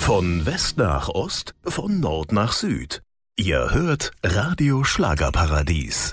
Von West nach Ost, von Nord nach Süd. Ihr hört Radio Schlagerparadies.